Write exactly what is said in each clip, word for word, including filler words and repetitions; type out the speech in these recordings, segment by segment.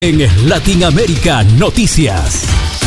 En Latinoamérica Noticias.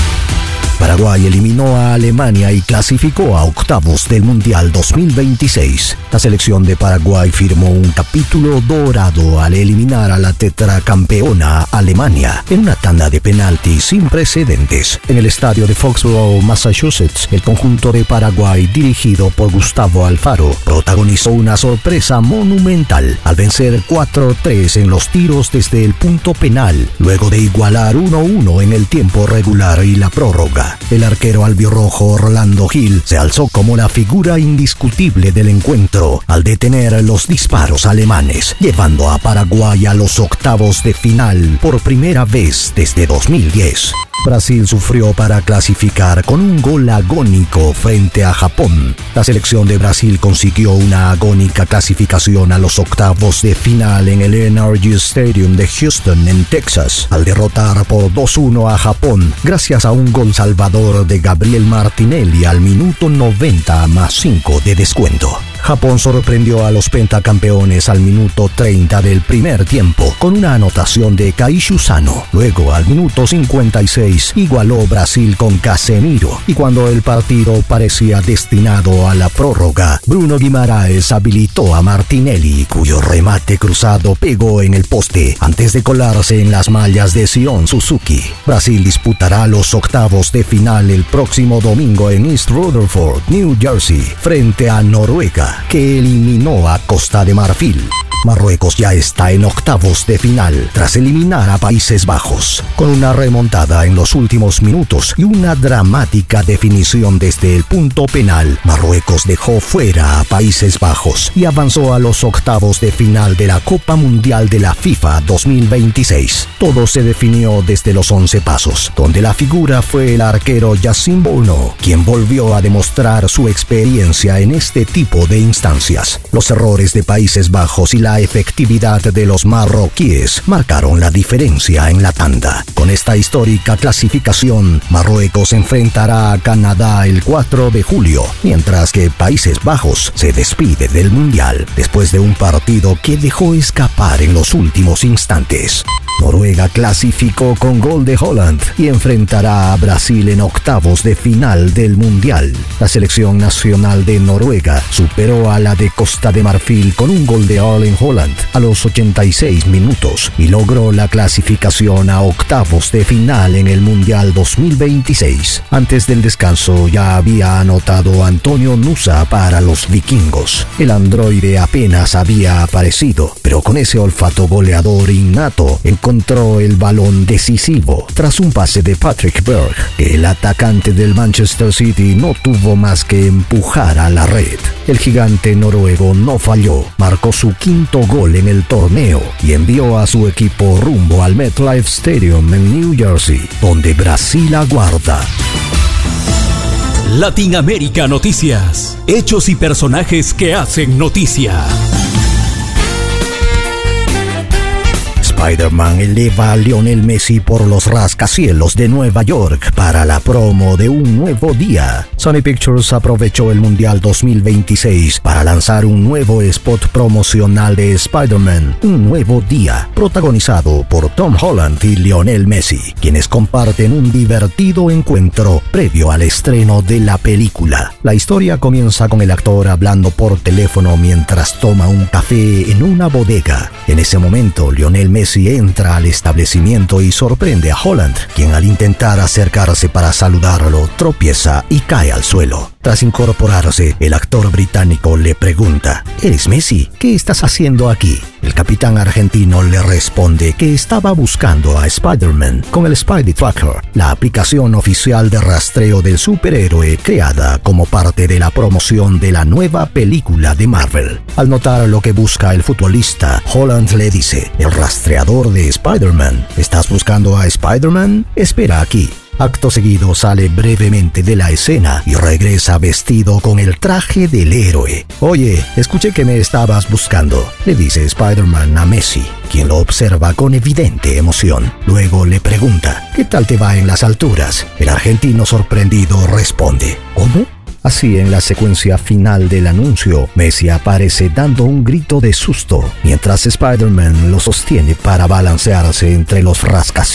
Paraguay eliminó a Alemania y clasificó a octavos del Mundial dos mil veintiséis. La selección de Paraguay firmó un capítulo dorado al eliminar a la tetracampeona Alemania en una tanda de penaltis sin precedentes. En el estadio de Foxborough, Massachusetts, el conjunto de Paraguay, dirigido por Gustavo Alfaro, protagonizó una sorpresa monumental al vencer cuatro tres en los tiros desde el punto penal, luego de igualar uno uno en el tiempo regular y la prórroga. El arquero albirrojo Orlando Gil se alzó como la figura indiscutible del encuentro al detener los disparos alemanes, llevando a Paraguay a los octavos de final por primera vez desde dos mil diez. Brasil sufrió para clasificar con un gol agónico frente a Japón. La selección de Brasil consiguió una agónica clasificación a los octavos de final en el Energy Stadium de Houston, en Texas, al derrotar por dos uno a Japón gracias a un gol salvador de Gabriel Martinelli al minuto noventa más cinco de descuento. Japón sorprendió a los pentacampeones al minuto treinta del primer tiempo con una anotación de Kaishu Sano. Luego, al minuto cincuenta y seis, igualó Brasil con Casemiro, y cuando el partido parecía destinado a la prórroga, Bruno Guimaraes habilitó a Martinelli, cuyo remate cruzado pegó en el poste antes de colarse en las mallas de Sion Suzuki. Brasil disputará los octavos de final el próximo domingo en East Rutherford, New Jersey, frente a Noruega, que eliminó a Costa de Marfil. Marruecos ya está en octavos de final tras eliminar a Países Bajos. Con una remontada en los últimos minutos y una dramática definición desde el punto penal, Marruecos dejó fuera a Países Bajos y avanzó a los octavos de final de la Copa Mundial de la FIFA dos mil veintiséis. Todo se definió desde los once pasos, donde la figura fue el arquero Yacine Bono, quien volvió a demostrar su experiencia en este tipo de instancias. Los errores de Países Bajos y la La efectividad de los marroquíes marcaron la diferencia en la tanda. Con esta histórica clasificación, Marruecos enfrentará a Canadá el cuatro de julio, mientras que Países Bajos se despide del Mundial después de un partido que dejó escapar en los últimos instantes. Noruega clasificó con gol de Haaland y enfrentará a Brasil en octavos de final del Mundial. La selección nacional de Noruega superó a la de Costa de Marfil con un gol de Erling Haaland a los ochenta y seis minutos y logró la clasificación a octavos de final en el Mundial dos mil veintiséis. Antes del descanso ya había anotado Antonio Nusa para los vikingos. El androide apenas había aparecido, pero con ese olfato goleador innato encontró el balón decisivo tras un pase de Patrick Berg, que el atacante del Manchester City no tuvo más que empujar a la red. El gigante noruego no falló, marcó su quinto gol en el torneo y envió a su equipo rumbo al MetLife Stadium en New Jersey, donde Brasil aguarda. Latinoamérica Noticias. Hechos y personajes que hacen noticia. Spider-Man eleva a Lionel Messi por los rascacielos de Nueva York para la promo de Un Nuevo Día. Sony Pictures aprovechó el Mundial dos mil veintiséis para lanzar un nuevo spot promocional de Spider-Man, Un Nuevo Día, protagonizado por Tom Holland y Lionel Messi, quienes comparten un divertido encuentro previo al estreno de la película. La historia comienza con el actor hablando por teléfono mientras toma un café en una bodega. En ese momento, Lionel Messi entra al establecimiento y sorprende a Holland, quien al intentar acercarse para saludarlo, tropieza y cae al suelo. Tras incorporarse, el actor británico le pregunta: ¿Eres Messi? ¿Qué estás haciendo aquí? El capitán argentino le responde que estaba buscando a Spider-Man con el Spidey Tracker, la aplicación oficial de rastreo del superhéroe creada como parte de la promoción de la nueva película de Marvel. Al notar lo que busca el futbolista, Holland le dice: el rastreador de Spider-Man. ¿Estás buscando a Spider-Man? Espera aquí. Acto seguido sale brevemente de la escena y regresa vestido con el traje del héroe. Oye, escuché que me estabas buscando, le dice Spider-Man a Messi, quien lo observa con evidente emoción. Luego le pregunta: ¿qué tal te va en las alturas? El argentino sorprendido responde: ¿cómo? Así, en la secuencia final del anuncio, Messi aparece dando un grito de susto, mientras Spider-Man lo sostiene para balancearse entre los rascacielos.